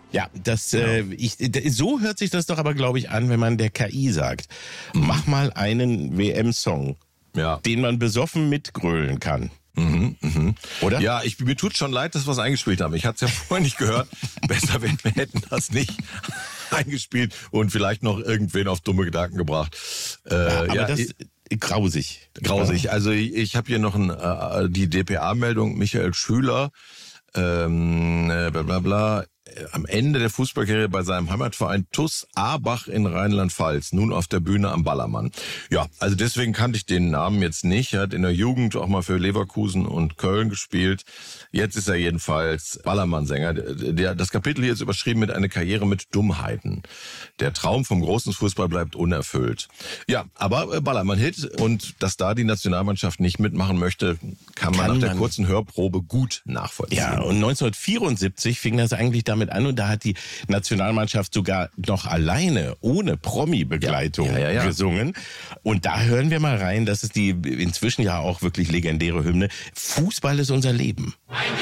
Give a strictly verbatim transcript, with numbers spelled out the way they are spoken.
Ja, das, genau. äh, ich, so hört sich das doch aber, glaube ich, an, wenn man der K I sagt, mhm. mach mal einen W M-Song, ja. den man besoffen mitgrölen kann. Mhm, mhm. Oder? Ja, ich, mir tut schon leid, dass wir es eingespielt haben. Ich hatte es ja vorhin nicht gehört. Besser, wenn wir hätten das nicht eingespielt und vielleicht noch irgendwen auf dumme Gedanken gebracht. Äh, ja, aber ja, das... Ich, Grausig. Grausig. Also ich, ich habe hier noch ein, äh, die D P A-Meldung, Michael Schüler, ähm, äh, bla bla bla, am Ende der Fußballkarriere bei seinem Heimatverein T U S Aabach in Rheinland-Pfalz, nun auf der Bühne am Ballermann. Ja, also deswegen kannte ich den Namen jetzt nicht. Er hat in der Jugend auch mal für Leverkusen und Köln gespielt. Jetzt ist er jedenfalls Ballermann-Sänger. Der, das Kapitel hier ist überschrieben mit einer Karriere mit Dummheiten. Der Traum vom großen Fußball bleibt unerfüllt. Ja, aber Ballermann-Hit, und dass da die Nationalmannschaft nicht mitmachen möchte, kann man kann nach der man. kurzen Hörprobe gut nachvollziehen. Ja, und neunzehnhundertvierundsiebzig fing das eigentlich damit an, und da hat die Nationalmannschaft sogar noch alleine, ohne Promi-Begleitung ja, ja, ja, ja. gesungen. Und da hören wir mal rein, das ist die inzwischen ja auch wirklich legendäre Hymne. Fußball ist unser Leben.